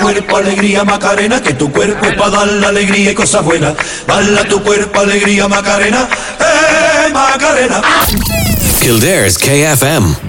cuerpo alegría Macarena, que tu cuerpo es para darle alegría y cosas buenas. Bala tu cuerpo alegría Macarena, Macarena. Kildare's KFM.